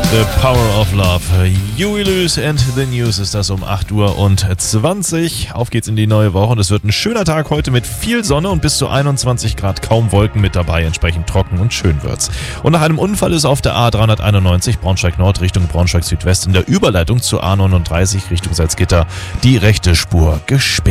The Power of Love. Huey Lewis and the News ist das um 8:20 Uhr. Auf geht's in die neue Woche und es wird ein schöner Tag heute mit viel Sonne und bis zu 21 Grad, kaum Wolken mit dabei, entsprechend trocken und schön wird's. Und nach einem Unfall ist auf der A391 Braunschweig Nord Richtung Braunschweig Südwest in der Überleitung zur A39 Richtung Salzgitter die rechte Spur gesperrt.